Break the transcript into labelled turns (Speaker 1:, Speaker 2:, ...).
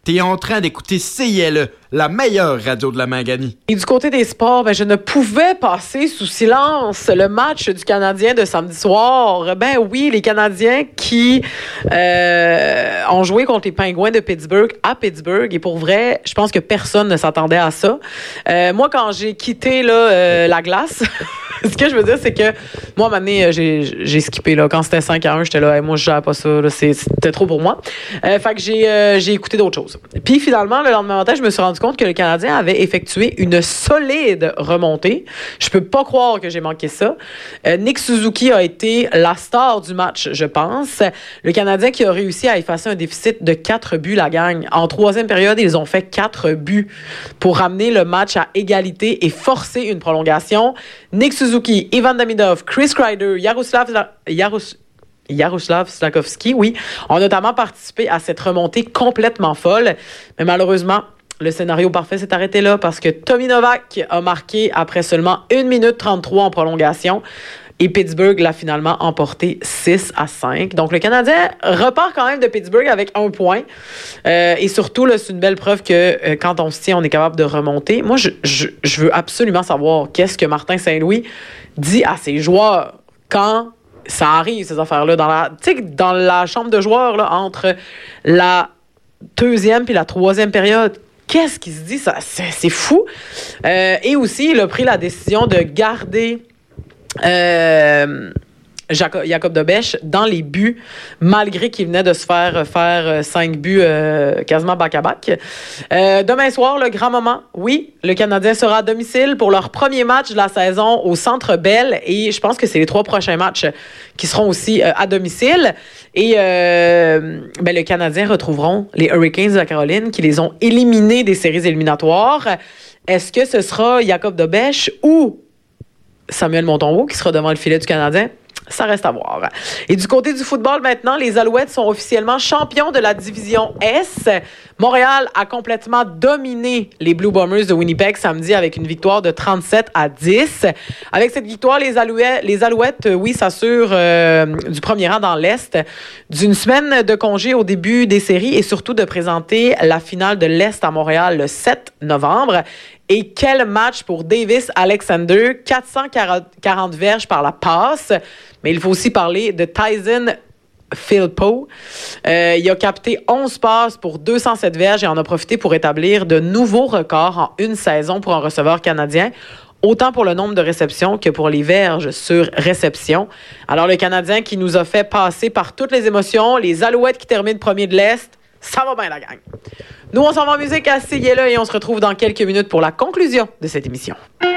Speaker 1: T'es en train d'écouter CILE, la meilleure radio de la Mangani.
Speaker 2: Et du côté des sports, je ne pouvais passer sous silence le match du Canadien de samedi soir. Ben oui, les Canadiens qui ont joué contre les Pingouins de Pittsburgh à Pittsburgh. Et pour vrai, je pense que personne ne s'attendait à ça. Moi, quand j'ai quitté la glace... Ce que je veux dire, c'est que moi, à un moment donné, j'ai skippé. Là. Quand c'était 5-1, j'étais là, hey, moi, je gère pas ça. Là, c'était trop pour moi. Fait que j'ai écouté d'autres choses. Puis finalement, le lendemain matin, je me suis rendu compte que le Canadien avait effectué une solide remontée. Je peux pas croire que j'ai manqué ça. Nick Suzuki a été la star du match, je pense. Le Canadien qui a réussi à effacer un déficit de 4 buts, la gang. En troisième période, ils ont fait 4 buts pour ramener le match à égalité et forcer une prolongation. Nick Suzuki, Ivan Damidov, Chris Kreider, Jaroslav Slafkovský, oui, ont notamment participé à cette remontée complètement folle. Mais malheureusement, le scénario parfait s'est arrêté là parce que Tommy Novak a marqué après seulement 1 minute 33 en prolongation. Et Pittsburgh l'a finalement emporté 6-5. Donc, le Canadien repart quand même de Pittsburgh avec 1 point. Et surtout, là, c'est une belle preuve que quand on se tient, on est capable de remonter. Moi, je veux absolument savoir qu'est-ce que Martin Saint-Louis dit à ses joueurs quand ça arrive, ces affaires-là. Dans la chambre de joueurs, là, entre la deuxième puis la troisième période. Qu'est-ce qu'il se dit? Ça, c'est fou. Et aussi, il a pris la décision de garder... Jacob Dobèche dans les buts, malgré qu'il venait de se faire 5 buts quasiment back-à-back. Demain soir, le grand moment, oui, le Canadien sera à domicile pour leur premier match de la saison au Centre Bell et je pense que c'est les 3 prochains matchs qui seront aussi à domicile. Et le Canadien retrouveront les Hurricanes de la Caroline qui les ont éliminés des séries éliminatoires. Est-ce que ce sera Jacob Dobèche ou Samuel Montembeault qui sera devant le filet du Canadien? Ça reste à voir. Et du côté du football maintenant, les Alouettes sont officiellement champions de la division S. Montréal a complètement dominé les Blue Bombers de Winnipeg samedi avec une victoire de 37-10. Avec cette victoire, les Alouettes, oui, s'assurent du premier rang dans l'Est, d'une semaine de congé au début des séries et surtout de présenter la finale de l'Est à Montréal le 7 novembre. Et quel match pour Davis Alexander, 440 verges par la passe. Mais il faut aussi parler de Tyson Philpo. Il a capté 11 passes pour 207 verges et en a profité pour établir de nouveaux records en une saison pour un receveur canadien, autant pour le nombre de réceptions que pour les verges sur réception. Alors le Canadien qui nous a fait passer par toutes les émotions, les Alouettes qui terminent premier de l'Est, ça va bien la gang. Nous, on s'en va en musique à CILE et on se retrouve dans quelques minutes pour la conclusion de cette émission.